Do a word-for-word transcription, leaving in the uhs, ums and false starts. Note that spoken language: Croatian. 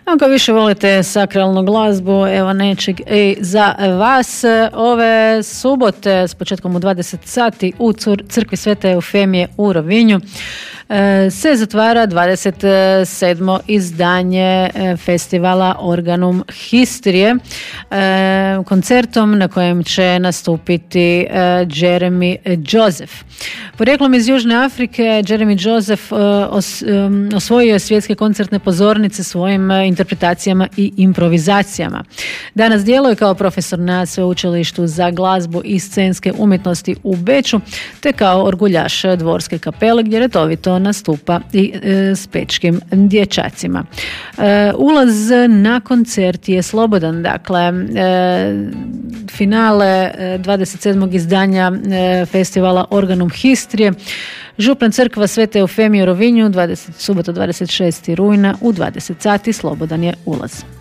Ako više volite sakralnu glazbu, evo nečeg i za vas. Ove subote s početkom u dvadeset sati u crkvi Svete Eufemije u Rovinju se zatvara dvadeset sedmo izdanje festivala Organum Histrije koncertom na kojem će nastupiti Jeremy Joseph. Porijeklom iz Južne Afrike, Jeremy Joseph os, osvojio je svjetske koncertne pozornice svojim interpretacijama i improvizacijama. Danas djeluje kao profesor na sveučilištu za glazbu i scenske umjetnosti u Beču, te kao orguljaš dvorske kapele gdje redovito nastupa i e, s pečkim dječacima. E, ulaz na koncert je slobodan, dakle e, finale dvadeset sedmog izdanja e, festivala Organum Histrije, Župna crkva Svete Eufemije u Rovinju, dvadeset subota dvadeset šestog rujna u dvadeset sati, slobodan je ulaz.